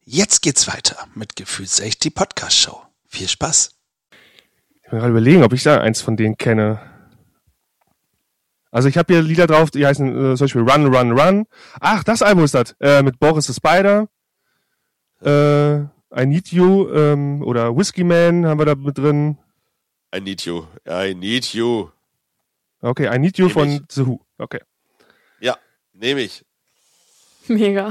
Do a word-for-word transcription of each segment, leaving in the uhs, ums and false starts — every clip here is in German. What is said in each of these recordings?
Jetzt geht's weiter mit Gefühlsecht, die Podcast-Show. Viel Spaß. Ich bin gerade überlegen, ob ich da eins von denen kenne. Also ich habe hier Lieder drauf, die heißen äh, zum Beispiel Run, Run, Run. Ach, das Album ist das. Äh, mit Boris the Spider. Äh, I Need You ähm, oder Whiskey Man haben wir da mit drin. I Need You. I Need You. Okay, I Need You Nehm von ich. The Who. Okay. Ja, nehme ich. Mega.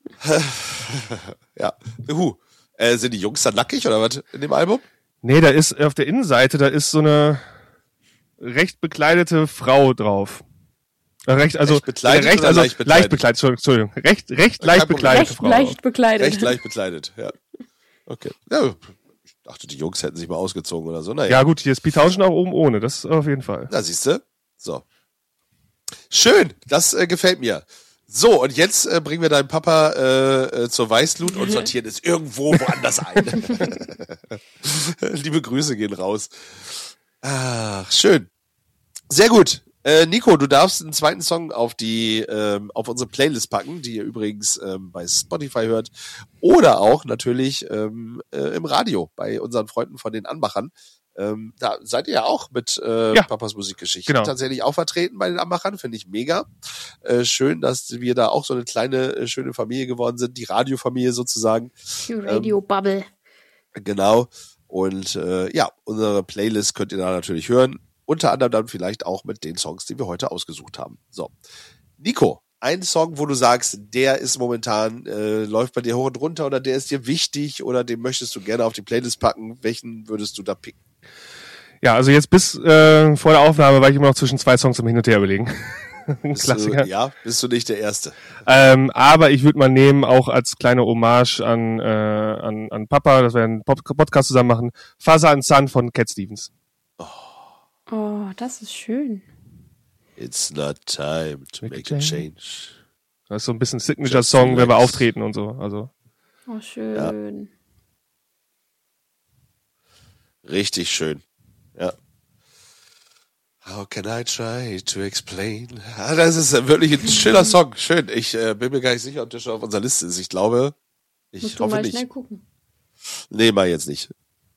Ja, The Who. Äh, sind die Jungs dann nackig oder was in dem Album? Nee, da ist auf der Innenseite, da ist so eine recht bekleidete Frau drauf. Äh, Recht, also, Recht bekleidet recht, oder also leicht bekleidet? leicht bekleidet, Entschuldigung. Recht, recht Kein leicht Problem. bekleidete Recht Frau. leicht bekleidet. Recht leicht bekleidet, ja. Okay. Ja, ich dachte, die Jungs hätten sich mal ausgezogen oder so. Naja. Ja gut, hier ist Pete Townshend auch oben ohne, das auf jeden Fall. Na, siehst du? So. Schön, das äh, gefällt mir. So, und jetzt äh, bringen wir deinen Papa äh, äh, zur Weißglut und sortieren es irgendwo woanders ein. Liebe Grüße gehen raus. Ach, schön. Sehr gut. Äh, Nico, du darfst einen zweiten Song auf die ähm, auf unsere Playlist packen, die ihr übrigens ähm, bei Spotify hört oder auch natürlich ähm, äh, im Radio bei unseren Freunden von den Anmachern. Ähm, da seid ihr ja auch mit äh, Ja, Papas Musikgeschichte genau. tatsächlich auch vertreten bei den Anmachern, finde ich mega. Äh, schön, dass wir da auch so eine kleine, äh, schöne Familie geworden sind, die Radiofamilie sozusagen. Die Radio Bubble. Genau. Und äh, ja, unsere Playlist könnt ihr da natürlich hören. Unter anderem dann vielleicht auch mit den Songs, die wir heute ausgesucht haben. So, Nico, ein Song, wo du sagst, der ist momentan, äh, läuft bei dir hoch und runter oder der ist dir wichtig oder den möchtest du gerne auf die Playlist packen. Welchen würdest du da picken? Ja, also jetzt bis äh, vor der Aufnahme war ich immer noch zwischen zwei Songs im Hin und Her überlegen. Ein Bist Klassiker. Du, ja, bist du nicht der Erste. Ähm, aber ich würde mal nehmen, auch als kleine Hommage an, äh, an, an Papa, dass wir einen Pod- Podcast zusammen machen, Father and Son von Cat Stevens. Oh, das ist schön. It's not time to Make a make a change. change. Das ist so ein bisschen Signature-Song, wenn wir auftreten und so. Also Oh, schön. Richtig schön. Ja. How can I try to explain? Ah, das ist wirklich ein schöner Song. Schön. Ich äh, bin mir gar nicht sicher, ob der schon auf unserer Liste ist. Ich glaube, ich Musst du hoffe mal nicht. schnell gucken. Nee, mal jetzt nicht.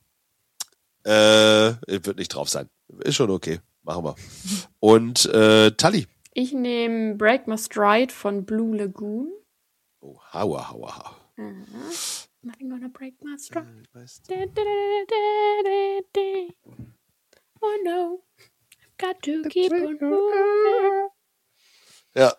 Äh, wird nicht drauf sein. Ist schon okay. Machen wir. Und äh, Tali. Ich nehme Break My Stride von Blue Lagoon. Oh, hauer, hauer, hauer. Mhm. Nothing gonna break my stride. Weißt Da, da, da, da, da, da. Oh no, I've got to keep on moving. Ja.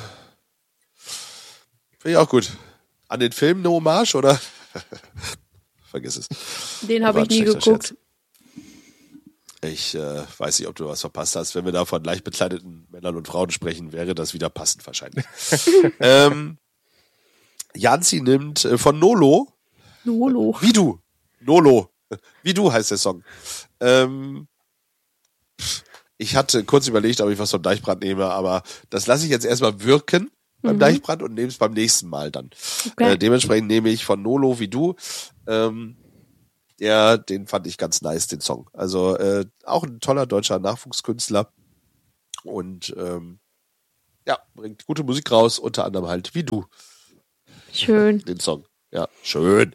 Finde ich auch gut. An den Film eine Hommage, oder? Vergiss es. Den habe War ich ein nie schlechter geguckt. Scherz. Ich äh, weiß nicht, ob du was verpasst hast. Wenn wir da von leicht bekleideten Männern und Frauen sprechen, wäre das wieder passend wahrscheinlich. ähm, Janzi nimmt äh, von Nolo. Nolo. Wie du. Nolo. Wie du heißt der Song. Ähm, ich hatte kurz überlegt, ob ich was vom Deichbrand nehme, aber das lasse ich jetzt erstmal wirken beim Mhm. Deichbrand und nehme es beim nächsten Mal dann. Okay. Äh, dementsprechend nehme ich von Nolo Wie du. Ähm, der, den fand ich ganz nice, den Song. Also äh, auch ein toller deutscher Nachwuchskünstler und ähm, ja, bringt gute Musik raus, unter anderem halt Wie du, Schön. den Song. Ja, schön.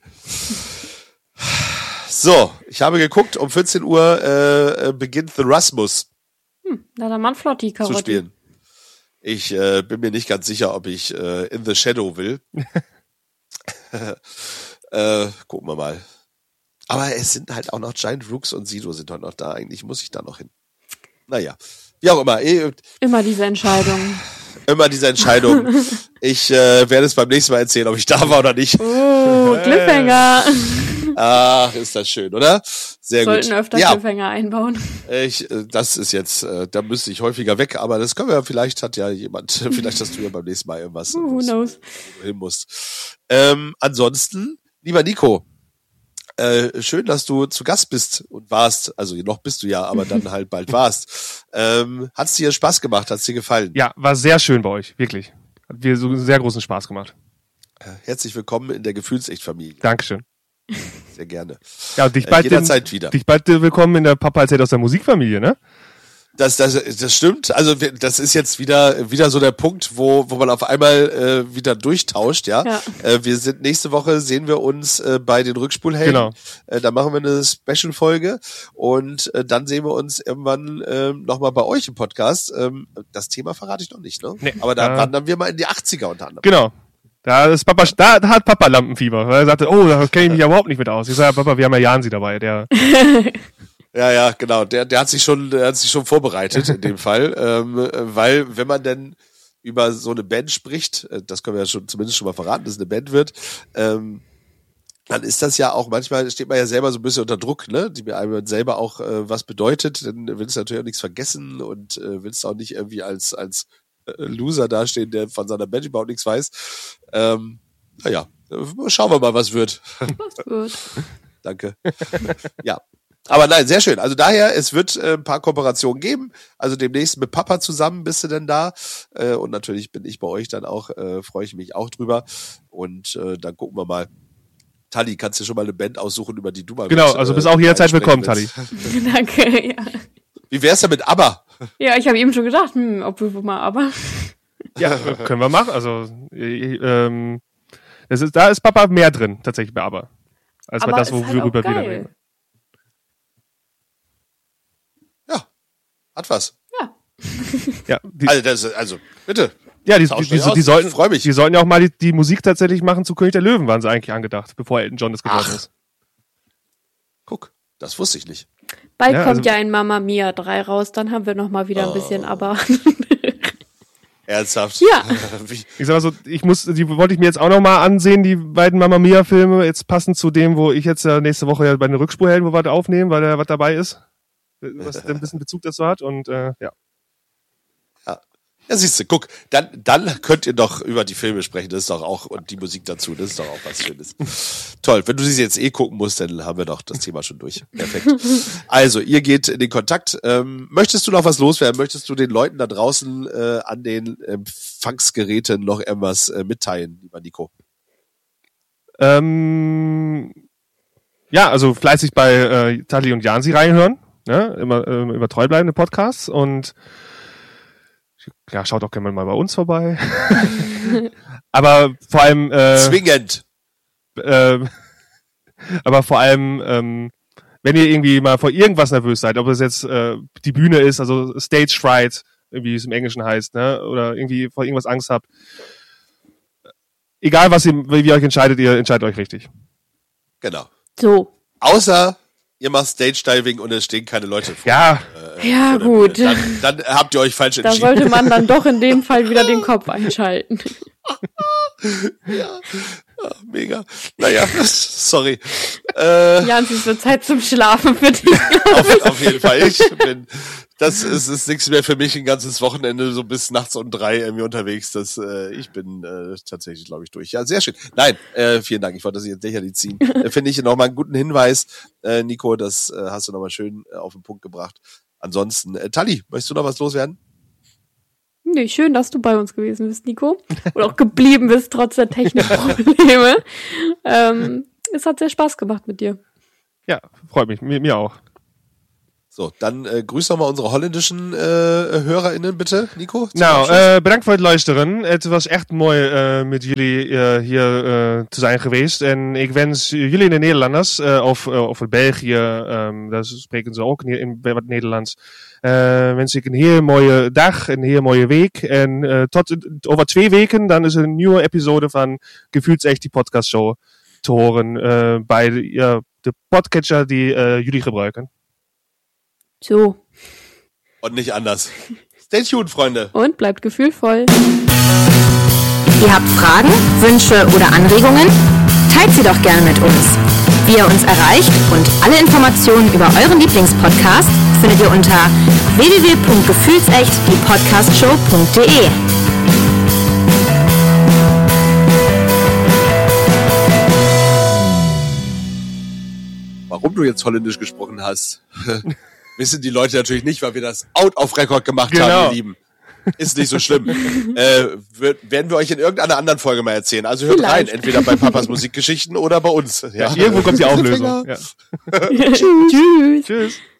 So, ich habe geguckt, um vierzehn Uhr äh, äh, beginnt The Rasmus Hm, da hat der Mann flott die zu Karotte. spielen. Ich äh, bin mir nicht ganz sicher, ob ich äh, In the Shadow will. äh, gucken wir mal. Aber es sind halt auch noch Giant Rooks und Sido sind heute noch da. Eigentlich muss ich da noch hin. Naja, wie auch immer. Eh, Immer diese Entscheidung. immer diese Entscheidung. Ich äh, werde es beim nächsten Mal erzählen, ob ich da war oder nicht. Oh, Cliffhanger. Ach, ist das schön, oder? Sehr Sollten gut. öfter Ja, Cliffhanger einbauen. ich, äh, das ist jetzt, äh, da müsste ich häufiger weg, aber das können wir, vielleicht hat ja jemand, vielleicht hast du ja beim nächsten Mal irgendwas, Who was- knows? wo du hin musst. Ähm, ansonsten, lieber Nico, äh, schön, dass du zu Gast bist und warst, also noch bist du ja, aber dann halt bald warst. Ähm, hat's dir Spaß gemacht? Hat's dir gefallen? ja, war sehr schön bei euch, wirklich. Hat mir so sehr großen Spaß gemacht. Herzlich willkommen in der Gefühlsecht-Familie. Dankeschön. Sehr gerne. Ja, und dich Äh, bald, jederzeit den, wieder. dich bald äh, willkommen in der Papa erzählt aus der Musikfamilie, ne? Das, das, das stimmt. Also wir- das ist jetzt wieder wieder so der Punkt, wo wo man auf einmal äh, wieder durchtauscht, ja. Ja. Äh, wir sind nächste Woche sehen wir uns äh, bei den Rückspulhelden. Genau. Äh, da machen wir eine Special-Folge und äh, dann sehen wir uns irgendwann ähm, nochmal bei euch im Podcast. Ähm, das Thema verrate ich noch nicht, ne? Nee. Aber da Äh, wandern wir mal in die achtziger unter anderem. Genau. Da ist Papa, da, da hat Papa Lampenfieber. Weil er sagte, oh, da kenne ich mich ja überhaupt nicht mit aus. Ich sage, Papa, wir haben ja Jansi dabei, der. Ja, ja, genau. Der, der hat sich schon, der hat sich schon vorbereitet in dem Fall, ähm, äh, weil wenn man denn über so eine Band spricht, äh, das können wir ja schon zumindest schon mal verraten, dass es eine Band wird, ähm, dann ist das ja auch manchmal steht man ja selber so ein bisschen unter Druck, ne? Die mir einem selber auch äh, was bedeutet, dann willst du natürlich auch nichts vergessen und äh, willst auch nicht irgendwie als als äh, Loser dastehen, der von seiner Band überhaupt nichts weiß. Ähm, naja, äh, schauen wir mal, was wird. Was wird? Danke. Ja. Aber nein, sehr schön. Also daher, es wird äh, ein paar Kooperationen geben. Also demnächst mit Papa zusammen bist du denn da. Äh, und natürlich bin ich bei euch dann auch, äh, freue ich mich auch drüber. Und äh, dann gucken wir mal. Tali, kannst du schon mal eine Band aussuchen, über die du mal Genau, mit, also äh, bist auch jederzeit willkommen, sprechen Tali. willst. Danke, ja. Wie wär's denn mit ABBA? Ja, ich habe eben schon gedacht, hm, ob wir mal, aber. Ja, können wir machen. Also, äh, ähm, das ist, da ist Papa mehr drin, tatsächlich bei Aber. Als bei Aber das, ist halt worüber auch wir geil. reden. Ja, hat was. Ja. Ja, die, Also, das, ist- also bitte. ja, die, die, tausch die, mich die, aus. die sollten, Ich freu mich. die sollten ja auch mal die, die Musik tatsächlich machen zu König der Löwen, waren sie eigentlich angedacht, bevor Elton John das geworden Ach. ist. Guck, das wusste ich nicht. Bald Ja, kommt also- ja ein Mamma Mia drei raus, dann haben wir noch mal wieder ein bisschen, aber. Ernsthaft? Ja. Wie- Ich sag mal so, ich muss, die wollte ich mir jetzt auch noch mal ansehen, die beiden Mamma Mia Filme, jetzt passend zu dem, wo ich jetzt ja nächste Woche ja bei den Rückspurhelden, wo wir da aufnehmen, weil da was dabei ist, was ein bisschen Bezug dazu hat und äh, ja. Ja, siehst du, guck, dann, dann könnt ihr doch über die Filme sprechen, das ist doch auch, und die Musik dazu, das ist doch auch was Schönes. Toll, wenn du sie jetzt eh gucken musst, dann haben wir doch das Thema schon durch. Perfekt. Also, ihr geht in den Kontakt. Ähm, möchtest du noch was loswerden? Möchtest du den Leuten da draußen äh, an den Empfangsgeräten noch irgendwas äh, mitteilen, lieber Nico? Ähm, ja, also fleißig bei äh, Tali und Jansi reinhören, ne? Immer, äh, immer treu bleibende Podcasts und ja, schaut auch gerne mal bei uns vorbei. Aber vor allem äh, Zwingend. äh, aber vor allem ähm, wenn ihr irgendwie mal vor irgendwas nervös seid, ob es jetzt äh, die Bühne ist, also Stage Fright, wie es im Englischen heißt, ne, oder irgendwie vor irgendwas Angst habt, egal was ihr, wie ihr euch entscheidet, ihr entscheidet euch richtig. Genau. So. Außer ihr macht Stage-Diving und es stehen keine Leute vor. Ja, Ja, vor der gut. Bühne. Dann, dann habt ihr euch falsch Da entschieden. sollte man dann doch in dem Fall wieder den Kopf einschalten. Ja. Ah, mega. Naja, sorry. Äh, Jans, es wird Zeit zum Schlafen für dich. auf, auf jeden Fall. Ich bin, das ist, ist nichts mehr für mich, ein ganzes Wochenende so bis nachts um drei irgendwie unterwegs. Das, äh, ich bin äh, tatsächlich, glaube ich, durch. Ja, sehr schön. Nein, äh, vielen Dank. Ich wollte das jetzt lächerlich ziehen. Äh, Finde ich nochmal einen guten Hinweis, äh, Nico. Das äh, hast du nochmal schön äh, auf den Punkt gebracht. Ansonsten, äh, Tali, möchtest du noch was loswerden? Nee, schön, dass du bei uns gewesen bist, Nico. Und auch geblieben bist, trotz der Technikprobleme. ähm, es hat sehr Spaß gemacht mit dir. ja, freut mich, mir, mir auch. So, dann äh, grüß doch mal unsere holländischen äh, HörerInnen bitte, Nico. zum Nou, Abschluss. uh, bedankt voor het luisteren. Het was echt mooi uh, met jullie uh, hier uh, te zijn geweest. En ik wens jullie de Nederlanders, uh, of, uh, of België, um, daar spreken ze ook in, in wat Nederlands. Uh, wens ik een heel mooie dag, een heel mooie week. En uh, tot over twee weken, dan is er een nieuwe episode van Gefühlsecht, die podcastshow, te horen uh, bij de, uh, de podcatcher die uh, jullie gebruiken. So. Und nicht anders. Stay tuned, Freunde. Und bleibt gefühlvoll. Ihr habt Fragen, Wünsche oder Anregungen? Teilt sie doch gerne mit uns. Wie ihr uns erreicht und alle Informationen über euren Lieblingspodcast findet ihr unter w w w punkt gefühlsecht die podcastshow punkt d e. Warum du jetzt Holländisch gesprochen hast, wissen die Leute natürlich nicht, weil wir das out of record gemacht Genau. haben, ihr Lieben. Ist nicht so schlimm. äh, wird, werden wir euch in irgendeiner anderen Folge mal erzählen. Also hört Vielleicht. rein, entweder bei Papas Musikgeschichten oder bei uns. Ja. Irgendwo kommt die Auflösung. Ja. Tschüss. Tschüss.